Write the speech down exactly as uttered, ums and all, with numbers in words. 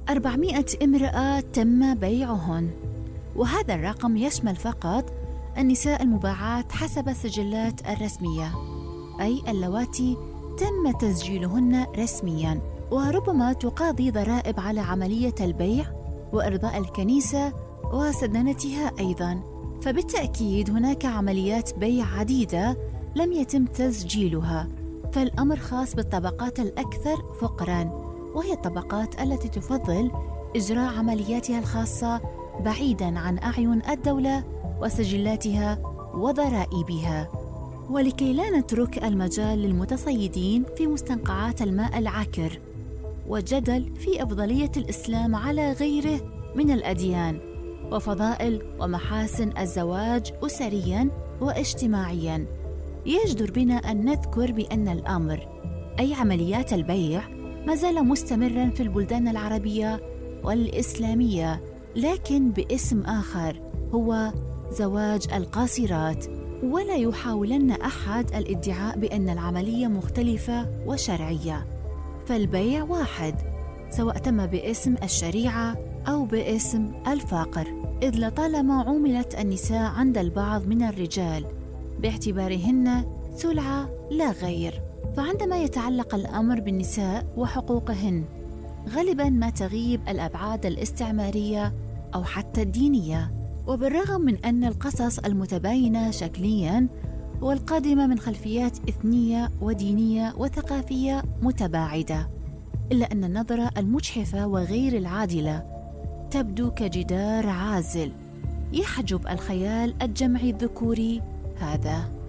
أربعمائة امرأة تم بيعهن، وهذا الرقم يشمل فقط النساء المباعات حسب السجلات الرسمية، أي اللواتي تم تسجيلهن رسمياً، وربما تقاضي ضرائب على عملية البيع وإرضاء الكنيسة وسدنتها أيضاً. فبالتأكيد هناك عمليات بيع عديدة لم يتم تسجيلها، فالأمر خاص بالطبقات الأكثر فقراً، وهي الطبقات التي تفضل إجراء عملياتها الخاصة بعيداً عن أعين الدولة وسجلاتها وضرائبها. ولكي لا نترك المجال للمتصيدين في مستنقعات الماء العكر وجدل في أفضلية الإسلام على غيره من الأديان وفضائل ومحاسن الزواج أسرياً واجتماعياً، يجدر بنا أن نذكر بأن الأمر، أي عمليات البيع، ما زال مستمراً في البلدان العربية والإسلامية، لكن باسم آخر هو زواج القاصرات. ولا يحاولن أحد الادعاء بأن العملية مختلفة وشرعية، فالبيع واحد سواء تم باسم الشريعة أو باسم الفقر، إذ لطالما عُملت النساء عند البعض من الرجال باعتبارهن سلعة لا غير. فعندما يتعلق الأمر بالنساء وحقوقهن، غالباً ما تغيب الأبعاد الاستعمارية أو حتى الدينية. وبالرغم من أن القصص المتباينة شكلياً والقادمة من خلفيات إثنية ودينية وثقافية متباعدة، إلا أن النظرة المجحفة وغير العادلة تبدو كجدار عازل يحجب الخيال الجمعي الذكوري هذا.